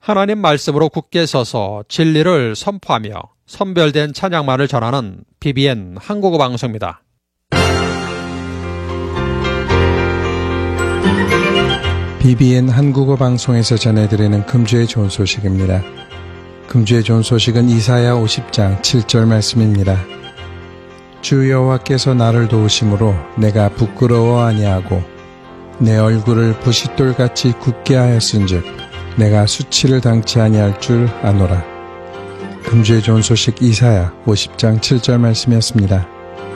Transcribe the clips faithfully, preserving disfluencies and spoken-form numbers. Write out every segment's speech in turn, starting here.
하나님 말씀으로 굳게 서서 진리를 선포하며 선별된 찬양만을 전하는 비비엔 한국어 방송입니다. 비비엔 한국어 방송에서 전해드리는 금주의 좋은 소식입니다. 금주의 좋은 소식은 이사야 오십 장 칠 절 말씀입니다. 주 여호와께서 나를 도우심으로 내가 부끄러워 아니하고 내 얼굴을 부싯돌같이 굳게 하였은즉 내가 수치를 당치 아니할 줄 아노라. 금주의 좋은 소식 이사야 오십 장 칠 절 말씀이었습니다.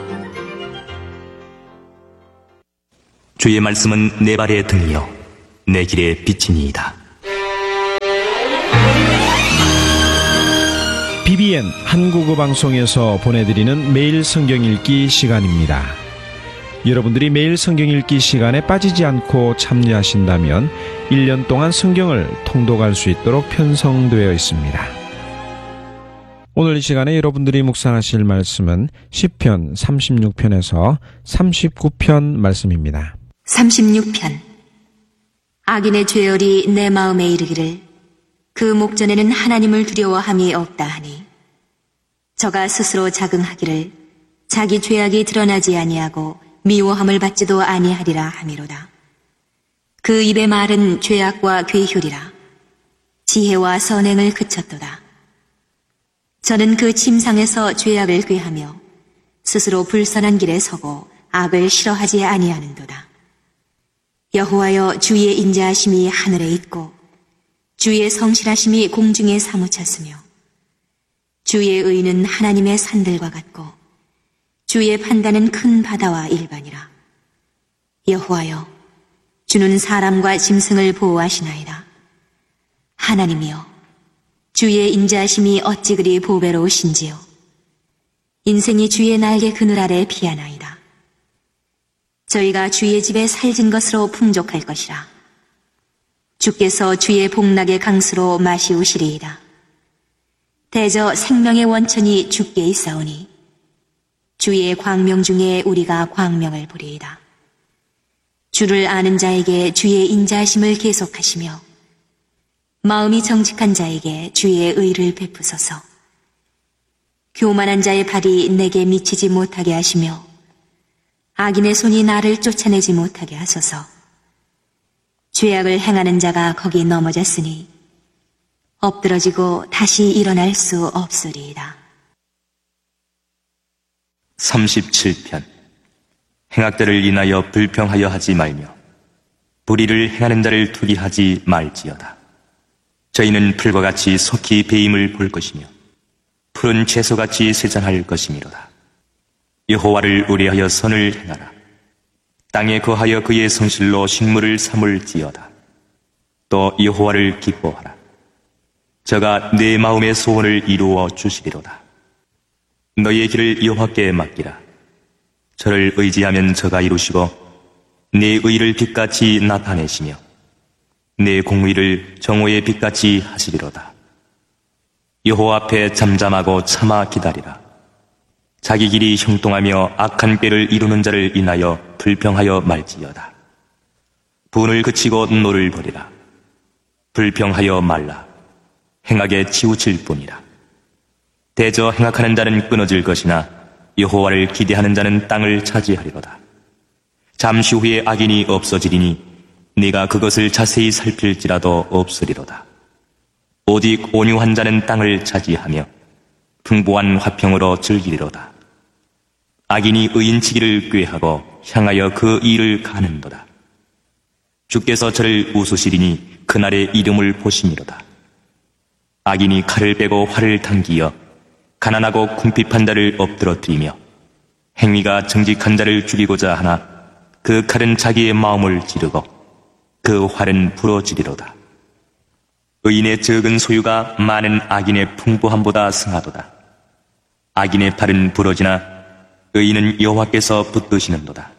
주의 말씀은 내 발의 등이요 내 길의 빛이니이다. 비비엔 한국어 방송에서 보내드리는 매일 성경 읽기 시간입니다. 여러분들이 매일 성경 읽기 시간에 빠지지 않고 참여하신다면 일 년 동안 성경을 통독할 수 있도록 편성되어 있습니다. 오늘 이 시간에 여러분들이 묵상하실 말씀은 시편 삼십육 편에서 삼십구 편 말씀입니다. 삼십육 편. 악인의 죄열이 내 마음에 이르기를 그 목전에는 하나님을 두려워함이 없다 하니 저가 스스로 자긍하기를 자기 죄악이 드러나지 아니하고 미워함을 받지도 아니하리라 하미로다. 그 입의 말은 죄악과 괴휼이라 지혜와 선행을 그쳤도다. 저는 그 침상에서 죄악을 꾀하며 스스로 불선한 길에 서고 악을 싫어하지 아니하는도다. 여호와여, 주의 인자하심이 하늘에 있고 주의 성실하심이 공중에 사무쳤으며 주의 의는 하나님의 산들과 같고 주의 판단은 큰 바다와 일반이라. 여호와여, 주는 사람과 짐승을 보호하시나이다. 하나님이여, 주의 인자하심이 어찌 그리 보배로우신지요. 인생이 주의 날개 그늘 아래 피하나이다. 저희가 주의 집에 살진 것으로 풍족할 것이라. 주께서 주의 복락의 강수로 마시우시리이다. 대저 생명의 원천이 주께 있사오니 주의 광명 중에 우리가 광명을 보리이다. 주를 아는 자에게 주의 인자하심을 계속하시며 마음이 정직한 자에게 주의 의를 베푸소서. 교만한 자의 발이 내게 미치지 못하게 하시며 악인의 손이 나를 쫓아내지 못하게 하소서. 죄악을 행하는 자가 거기 넘어졌으니 엎드러지고 다시 일어날 수 없으리이다. 삼십칠 편. 행악들을 인하여 불평하여 하지 말며 불의를 행하는 자를 투기하지 말지어다. 저희는 풀과 같이 속히 배임을 볼 것이며 푸른 채소같이 세장할 것이미로다. 여호와를 의뢰하여 선을 행하라. 땅에 거하여 그의 성실로 식물을 삼을지어다. 또 여호와를 기뻐하라. 저가 내 마음의 소원을 이루어 주시리로다. 너의 길을 여호와께 맡기라. 저를 의지하면 저가 이루시고 내 의를 빛같이 나타내시며 내 공의를 정오의 빛같이 하시리로다. 여호와 앞에 잠잠하고 참아 기다리라. 자기 길이 형통하며 악한 꾀를 이루는 자를 인하여 불평하여 말지어다. 분을 그치고 노를 버리라. 불평하여 말라. 행악에 치우칠 뿐이라. 대저 행악하는 자는 끊어질 것이나 여호와를 기대하는 자는 땅을 차지하리로다. 잠시 후에 악인이 없어지리니 네가 그것을 자세히 살필지라도 없으리로다. 오직 온유한 자는 땅을 차지하며 풍부한 화평으로 즐기리로다. 악인이 의인치기를 꾀하고 향하여 그 일을 가는도다. 주께서 저를 웃으시리니 그날의 이름을 보시미로다. 악인이 칼을 빼고 활을 당기어 가난하고 궁핍한 자를 엎드러뜨리며 행위가 정직한 자를 죽이고자 하나 그 칼은 자기의 마음을 찌르고 그 활은 부러지리로다. 의인의 적은 소유가 많은 악인의 풍부함보다 승하도다. 악인의 팔은 부러지나 의인은 여호와께서 붙드시는도다.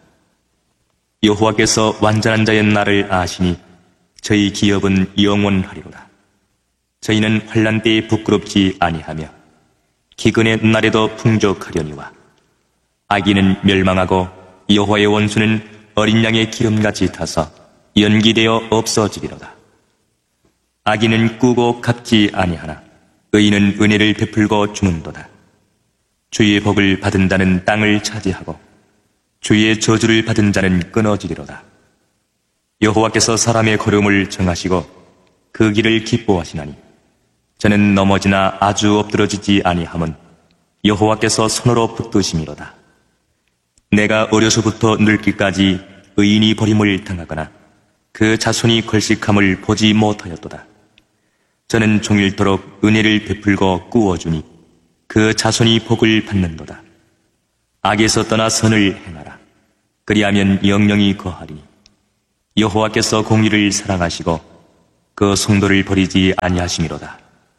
여호와께서 완전한 자의 날을 아시니 저희 기업은 영원하리로다. 저희는 환난 때에 부끄럽지 아니하며 기근의 날에도 풍족하려니와 악인은 멸망하고 여호와의 원수는 어린 양의 기름같이 타서 연기되어 없어지리로다. 악인은 꾸고 갚지 아니하나 의인은 은혜를 베풀고 주는도다. 주의 복을 받은 자는 땅을 차지하고 주의 저주를 받은 자는 끊어지리로다. 여호와께서 사람의 걸음을 정하시고 그 길을 기뻐하시나니 저는 넘어지나 아주 엎드러지지 아니함은 여호와께서 손으로 붙드심이로다. 내가 어려서부터 늙기까지 의인이 버림을 당하거나 그 자손이 걸식함을 보지 못하였도다. 저는 종일토록 은혜를 베풀고 꾸어주니 그 자손이 복을 받는도다. 악에서 떠나 선을 행하라. 그리하면 영영이 거하리니 여호와께서 공의를 사랑하시고 그 성도를 버리지 아니하심이로다.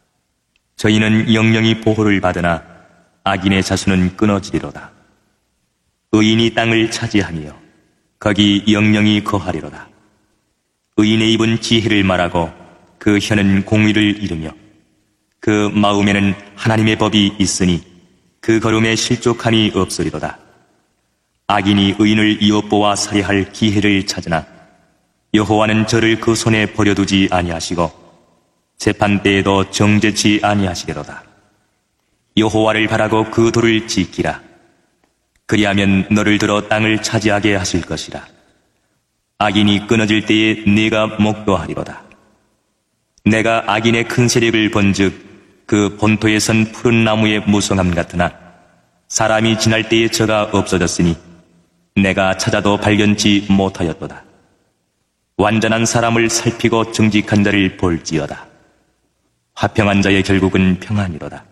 저희는 영영이 보호를 받으나 악인의 자손은 끊어지리로다. 의인이 땅을 차지하며 거기 영영이 거하리로다. 의인의 입은 지혜를 말하고 그 혀는 공의를 이루며 그 마음에는 하나님의 법이 있으니 그 걸음에 실족함이 없으리로다. 악인이 의인을 이웃보아 살해할 기회를 찾으나 여호와는 저를 그 손에 버려두지 아니하시고 재판 때에도 정죄치 아니하시리로다. 여호와를 바라고 그 도를 지키라. 그리하면 너를 들어 땅을 차지하게 하실 것이라. 악인이 끊어질 때에 네가 목도하리로다. 내가 악인의 큰 세력을 본즉 그 본토에 선 푸른 나무의 무성함 같으나 사람이 지날 때에 저가 없어졌으니 내가 찾아도 발견치 못하였도다. 완전한 사람을 살피고 정직한 자를 볼지어다. 화평한 자의 결국은 평안이로다.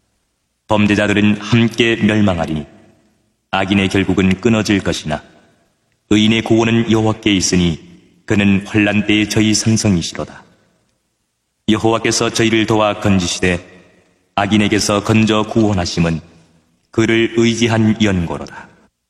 범죄자들은 함께 멸망하리니 악인의 결국은 끊어질 것이나 의인의 구원은 여호와께 있으니 그는 환난 때의 저희 산성이시로다. 여호와께서 저희를 도와 건지시되 악인에게서 건져 구원하심은 그를 의지한 연고로다.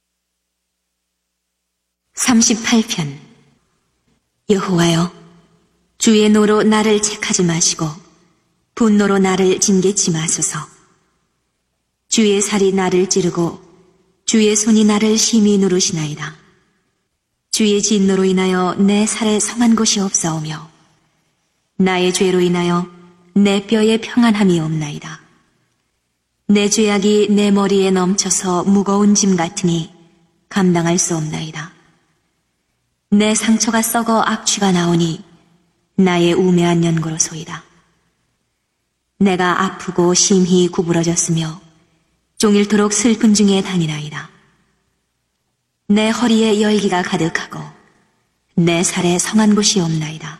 삼십팔 편. 여호와여, 주의 노로 나를 책하지 마시고 분노로 나를 징계치 마소서. 주의 살이 나를 찌르고 주의 손이 나를 심히 누르시나이다. 주의 진노로 인하여 내 살에 성한 곳이 없사오며 나의 죄로 인하여 내 뼈에 평안함이 없나이다. 내 죄악이 내 머리에 넘쳐서 무거운 짐 같으니 감당할 수 없나이다. 내 상처가 썩어 악취가 나오니 나의 우매한 연고로소이다. 내가 아프고 심히 구부러졌으며 종일토록 슬픈 중에 다니나이다. 내 허리에 열기가 가득하고 내 살에 성한 곳이 없나이다.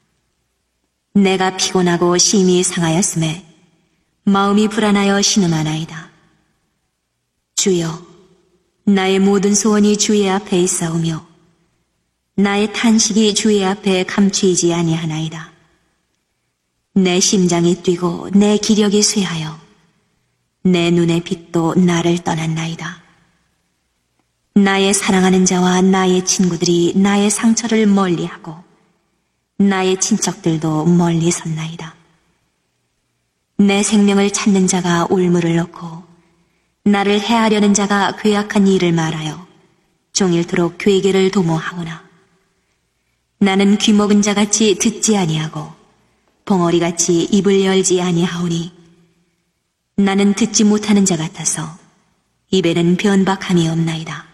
내가 피곤하고 심히 상하였음에 마음이 불안하여 신음하나이다. 주여, 나의 모든 소원이 주의 앞에 있사오며 나의 탄식이 주의 앞에 감추이지 아니하나이다. 내 심장이 뛰고 내 기력이 쇠하여 내 눈의 빛도 나를 떠났나이다. 나의 사랑하는 자와 나의 친구들이 나의 상처를 멀리하고 나의 친척들도 멀리 섰나이다. 내 생명을 찾는 자가 올무를 넣고 나를 해하려는 자가 괴악한 일을 말하여 종일토록 괴계를 도모하오나 나는 귀먹은 자같이 듣지 아니하고 벙어리같이 입을 열지 아니하오니 나는 듣지 못하는 자 같아서 입에는 변박함이 없나이다.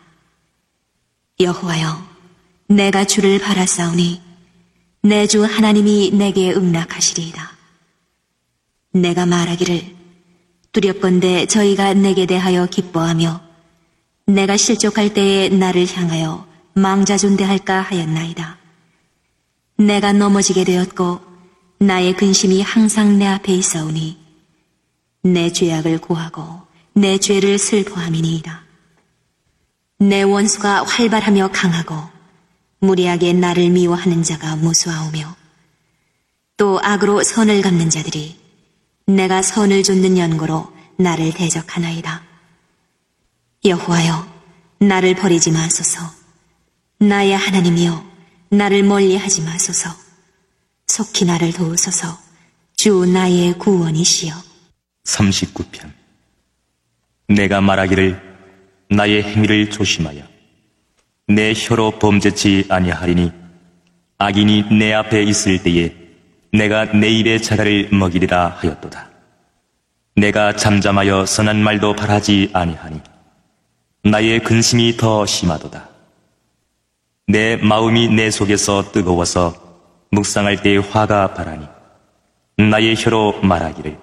여호와여, 내가 주를 바라싸우니 내 주 하나님이 내게 응낙하시리이다. 내가 말하기를 두렵건대 저희가 내게 대하여 기뻐하며 내가 실족할 때에 나를 향하여 망자존대할까 하였나이다. 내가 넘어지게 되었고 나의 근심이 항상 내 앞에 있사오니 내 죄악을 고하고 내 죄를 슬퍼함이니이다. 내 원수가 활발하며 강하고 무리하게 나를 미워하는 자가 무수하오며 또 악으로 선을 갚는 자들이 내가 선을 좇는 연고로 나를 대적하나이다. 여호와여, 나를 버리지 마소서. 나의 하나님이여, 나를 멀리하지 마소서. 속히 나를 도우소서. 주 나의 구원이시여. 삼십구 편. 내가 말하기를 나의 행위를 조심하여 내 혀로 범죄치 아니하리니 악인이 내 앞에 있을 때에 내가 내 입의 자라를 먹이리라 하였도다. 내가 잠잠하여 선한 말도 바라지 아니하니 나의 근심이 더 심하도다. 내 마음이 내 속에서 뜨거워서 묵상할 때의 화가 바라니 나의 혀로 말하기를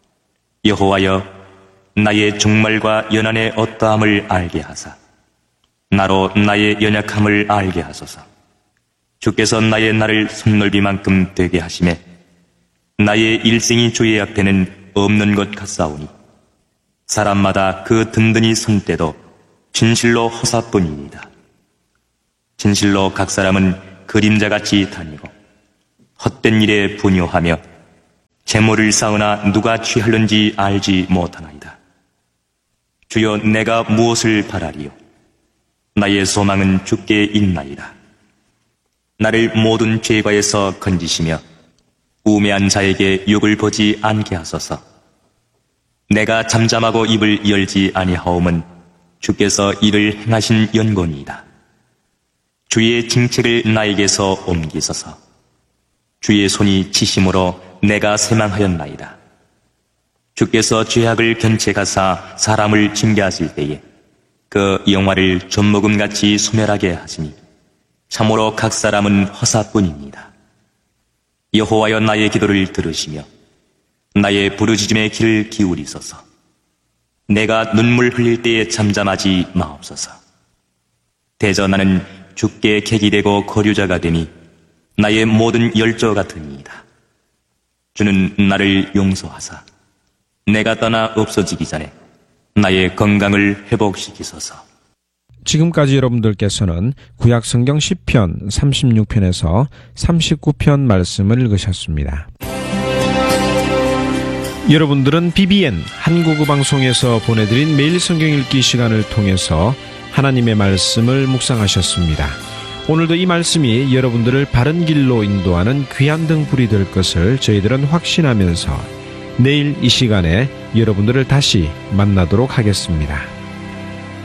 여호와여 나의 종말과 연한의 어떠함을 알게 하사 나로 나의 연약함을 알게 하소서. 주께서 나의 날을 손넓이만큼 되게 하시매 나의 일생이 주의 앞에는 없는 것 같사오니 사람마다 그 든든히 손때도 진실로 허사뿐이니이다. 진실로 각 사람은 그림자같이 다니고 헛된 일에 분요하며 재물을 쌓으나 누가 취하는지 알지 못하나이다. 주여 내가 무엇을 바라리요? 나의 소망은 주께 있나이다. 나를 모든 죄과에서 건지시며 우매한 자에게 욕을 보지 않게 하소서. 내가 잠잠하고 입을 열지 아니하옴은 주께서 이를 행하신 연고니이다. 주의 징책을 나에게서 옮기소서. 주의 손이 치심으로 내가 쇠망하였나이다. 주께서 죄악을 견책하사 사람을 징계하실 때에 그 영화를 젖먹음같이 소멸하게 하시니 참으로 각 사람은 허사뿐입니다. 여호와여 나의 기도를 들으시며 나의 부르짖음의 귀를 기울이소서. 내가 눈물 흘릴 때에 잠잠하지 마옵소서. 대저 나는 주께 객이 되고 거류자가 되니 나의 모든 열조 같으니이다. 주는 나를 용서하사 내가 떠나 없어지기 전에 나의 건강을 회복시키소서. 지금까지 여러분들께서는 구약성경 시편 삼십육 편에서 삼십구 편 말씀을 읽으셨습니다. 여러분들은 비비엔 한국어 방송에서 보내드린 매일 성경 읽기 시간을 통해서 하나님의 말씀을 묵상하셨습니다. 오늘도 이 말씀이 여러분들을 바른 길로 인도하는 귀한 등불이 될 것을 저희들은 확신하면서 내일 이 시간에 여러분들을 다시 만나도록 하겠습니다.